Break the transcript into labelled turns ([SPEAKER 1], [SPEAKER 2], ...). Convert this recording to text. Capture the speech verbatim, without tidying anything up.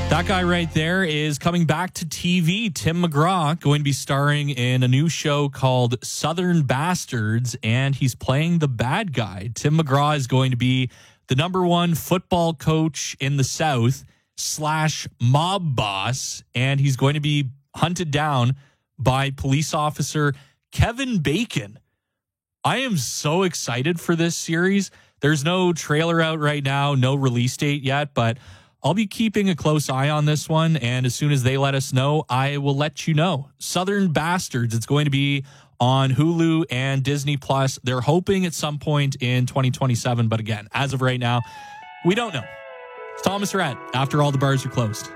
[SPEAKER 1] That guy right there is coming back to T V. Tim McGraw going to be starring in a new show called Southern Bastards, and he's playing the bad guy. Tim McGraw is going to be the number one football coach in the South slash mob boss, and he's going to be hunted down by police officer Kevin Bacon. I am so excited for this series. There's no trailer out right now, no release date yet, but I'll be keeping a close eye on this one, and as soon as they let us know, I will let you know. Southern Bastards, it's going to be on Hulu and Disney Plus. They're hoping at some point in twenty twenty-seven, but again, as of right now, we don't know. It's Thomas Rhett, after all the bars are closed.